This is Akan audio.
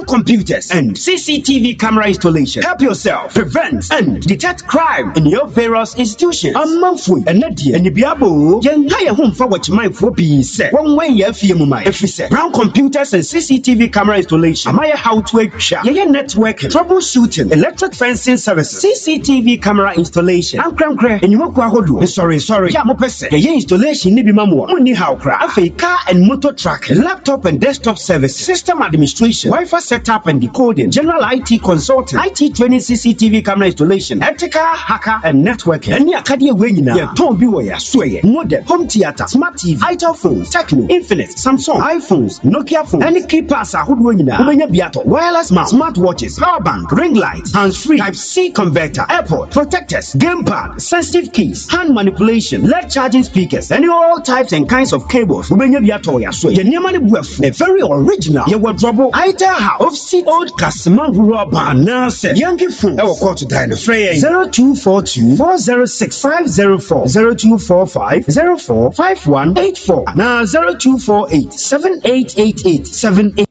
computers, and CCTV camera installation. Help yourself prevent and detect crime in your various institutions. Amanfo enadi enibiabo yen ha ye ho mfa watchmanfo bi se won ya fie mu mai efise Brown Computers and CCTV camera installation. Amaya how to atwa ye networking, troubleshooting, electric fencing services, CCTV camera installation. Ankrankre enimoku ahodo. Sorry. Ya mo pese ye installation ni bi mamo. Munni how kra. Afei car and motor tracking, laptop and desktop service, system administration, Wi-Fi setup and decoding, general IT consulting, IT training, CCTV camera installation, ethical hacker and networking. Any akadi wenyina ye ton bi wo ya soye. Modem, home theater, smart TV, Itel phones, Tecno, Infinix, Samsung, iPhones, Nokia phones, any key pass ahodo wenyina. Ubenya biato, wireless mouse, smart watches, power bank, ring lights, hands-free, Type-C converter, airport, protectors, gamepad, sensitive keys, hand manipulation, LED charging speakers, and all types and kinds of cables. Ubenya biato ya soye. Ye niamani buefu, a very original. Ye wardrobe, Itel house, off-seat old customer rubber, nurse, Yankee phone. Ewo call to dine free 0242 406 504 0245 045184 na 0248 7888 78.